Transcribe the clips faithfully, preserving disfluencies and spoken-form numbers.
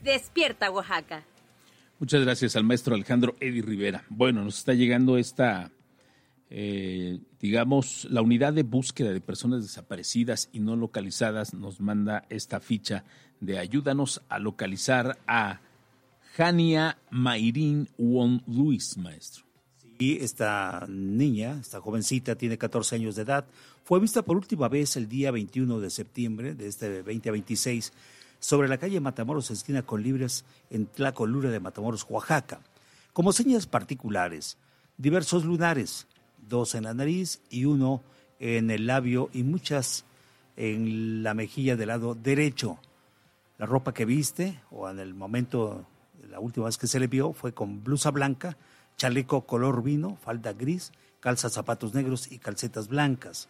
Despierta Oaxaca. Muchas gracias al maestro Alejandro Edi Rivera. Bueno, nos está llegando esta, eh, digamos, la unidad de búsqueda de personas desaparecidas y no localizadas nos manda esta ficha de ayúdanos a localizar a Jania Mayrin Won Luis, maestro. Sí, esta niña, esta jovencita, tiene catorce años de edad. Fue vista por última vez el día veintiuno de septiembre de este veinte veintiséis sobre la calle Matamoros, esquina con Libres, en Tlacolula de Matamoros, Oaxaca. Como señas particulares, diversos lunares, dos en la nariz y uno en el labio y muchas en la mejilla del lado derecho. La ropa que viste, o en el momento, la última vez que se le vio, fue con blusa blanca, chaleco color vino, falda gris, calza zapatos negros y calcetas blancas.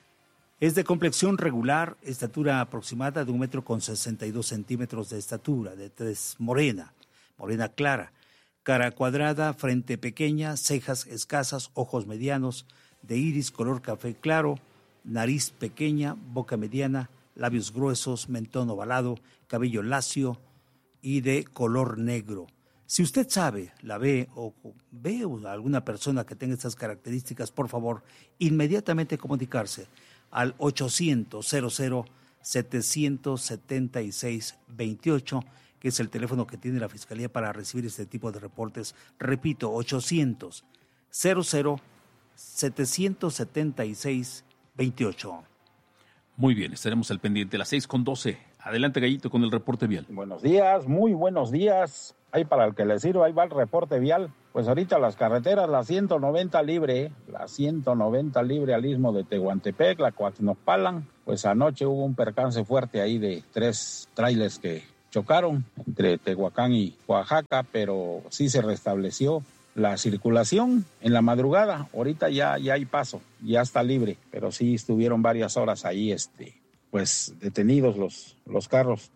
Es de complexión regular, estatura aproximada de un metro con sesenta y dos centímetros de estatura, de tez morena, morena clara, cara cuadrada, frente pequeña, cejas escasas, ojos medianos, de iris color café claro, nariz pequeña, boca mediana, labios gruesos, mentón ovalado, cabello lacio y de color negro. Si usted sabe, la ve o ve a alguna persona que tenga estas características, por favor, inmediatamente comunicarse al ochocientos, cero cero, setecientos setenta y seis veintiocho, que es el teléfono que tiene la Fiscalía para recibir este tipo de reportes. Repito, ochocientos, cero cero, setecientos setenta y seis veintiocho. Muy bien, estaremos al pendiente a las seis con doce. Adelante, Gallito, con el reporte vial. Buenos días, muy buenos días. Ahí para el que le sirva, ahí va el reporte vial. Pues ahorita las carreteras, la ciento noventa libre, la ciento noventa libre al istmo de Tehuantepec, la Coatnopalan. Pues anoche hubo un percance fuerte ahí de tres trailers que chocaron entre Tehuacán y Oaxaca, pero sí se restableció la circulación en la madrugada. Ahorita ya, ya hay paso, ya está libre, pero sí estuvieron varias horas ahí, este, pues detenidos los, los carros.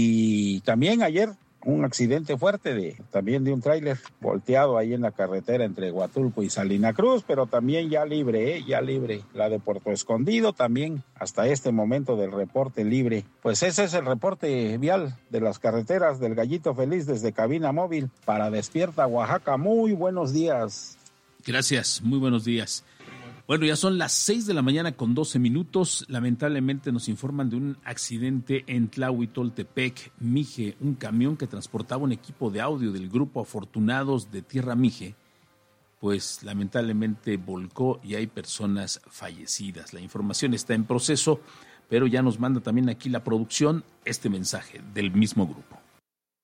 Y también ayer un accidente fuerte de también de un tráiler volteado ahí en la carretera entre Huatulco y Salina Cruz, pero también ya libre, ¿eh? ya libre. La de Puerto Escondido también hasta este momento del reporte libre. Pues ese es el reporte vial de las carreteras del Gallito Feliz desde Cabina Móvil para Despierta Oaxaca. Muy buenos días. Gracias, muy buenos días. Bueno, ya son las seis de la mañana con doce minutos. Lamentablemente nos informan de un accidente en Tlahuitoltepec, Mije. Un camión que transportaba un equipo de audio del grupo Afortunados de Tierra Mije, pues lamentablemente volcó y hay personas fallecidas. La información está en proceso, pero ya nos manda también aquí la producción este mensaje del mismo grupo.